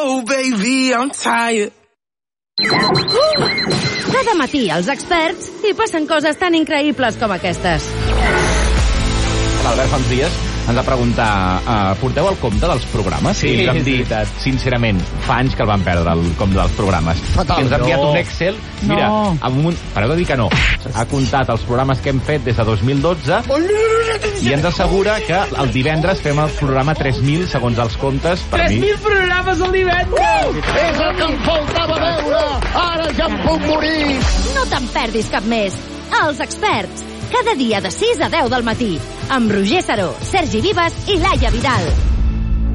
Oh, baby, I'm tired. Cada matí els experts hi passen coses tan increïbles com aquestes. L'Albert fa uns dies ens va preguntar porteu el compte dels programes? Sí, I ens vam dir, sincerament, fa anys que el vam perdre, el compte dels programes. Fatal. I ens ha enviat un Excel, mira, pareu de dir que no, ha comptat els programes que hem fet des de 2012 i ens assegura que el divendres fem el programa 3.000 segons els comptes. 3.000 programes al divendres! És el que em faltava veure! Ara ja em puc morir! No te'n perdis cap més. Els experts, cada dia de 6 a 10 del matí, amb Roger Saró, Sergi Vives i Laia Vidal.